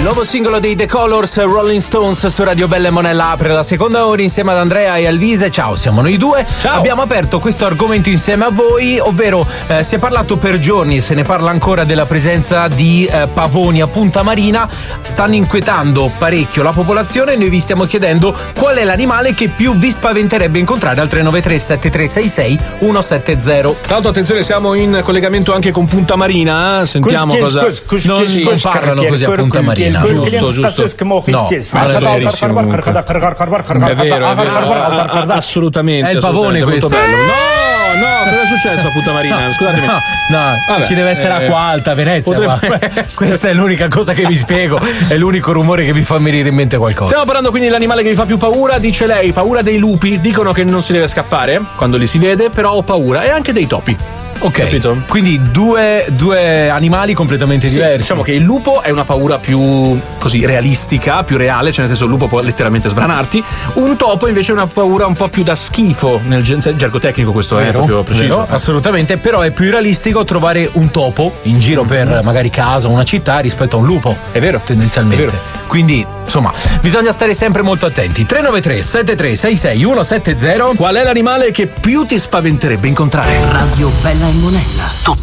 nuovo singolo dei The Colors, Rolling Stones, su Radio Bella e Monella apre la seconda ora insieme ad Andrea e Alvise. Ciao, siamo noi due. Ciao. Abbiamo aperto questo argomento insieme a voi, ovvero si è parlato per giorni e se ne parla ancora della presenza di pavoni a Punta Marina. Stanno inquietando parecchio la popolazione e noi vi stiamo chiedendo qual è l'animale che più vi spaventerebbe incontrare al 393 7366 170. Tra l'altro attenzione, siamo in collegamento anche con Punta Marina, sentiamo cosa... Non parlano così a Punta Marina. Giusto. No, è vero, assolutamente. È il pavone questo. Bello. No, cosa è successo a Punta Marina? Scusatemi. No, vabbè, ci deve essere acqua alta a Venezia. Questa è l'unica cosa che vi spiego, è l'unico rumore che mi fa venire in mente qualcosa. Stiamo parlando quindi dell'animale che vi fa più paura, dice lei, paura dei lupi, dicono che non si deve scappare quando li si vede, però ho paura, e anche dei topi. Ok, capito? Quindi due animali completamente diversi. Diciamo che il lupo è una paura più così realistica, più reale, cioè nel senso il lupo può letteralmente sbranarti. Un topo invece è una paura un po' più da schifo, nel gergo tecnico questo è proprio preciso. Vero, assolutamente, però è più realistico trovare un topo in giro per magari casa o una città rispetto a un lupo. È vero, tendenzialmente. È vero. Quindi, insomma, bisogna stare sempre molto attenti. 393 7366 170. Qual è l'animale che più ti spaventerebbe incontrare? Radio Bella e Monella.